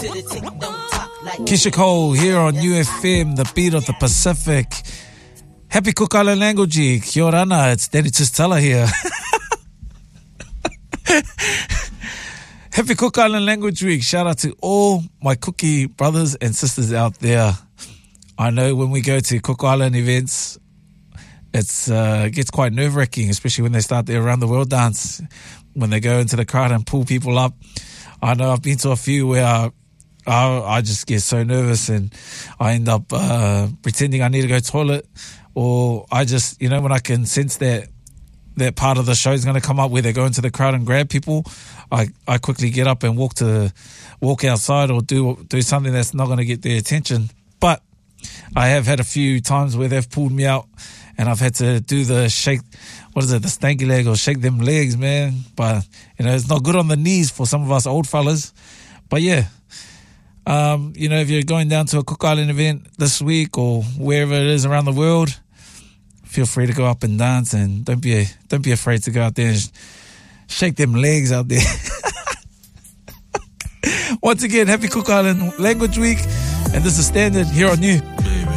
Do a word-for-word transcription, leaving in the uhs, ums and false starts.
Keisha Cole here on U F M, the beat of the Pacific. Happy Cook Island Language Week. Kia ora ana, it's Danny Tustala here. Happy Cook Island Language Week. Shout out to all my cookie brothers and sisters out there. I know when we go to Cook Island events, it's uh, it gets quite nerve-wracking, especially when they start their around the world dance, when they go into the crowd and pull people up. I know I've been to a few where I, I, I just get so nervous and I end up uh, pretending I need to go to the toilet, or I just, you know, when I can sense that that part of the show is going to come up where they go into the crowd and grab people, I, I quickly get up and walk to walk outside or do do something that's not going to get their attention. But I have had a few times where they've pulled me out and I've had to do the shake, what is it, the stanky leg or shake them legs, man. But, you know, it's not good on the knees for some of us old fellas. But yeah, um, you know, if you're going down to a Cook Island event this week or wherever it is around the world, feel free to go up and dance, and don't be don't be afraid to go out there and sh- shake them legs out there. Once again, happy Cook Island Language Week, and this is Standard here on you.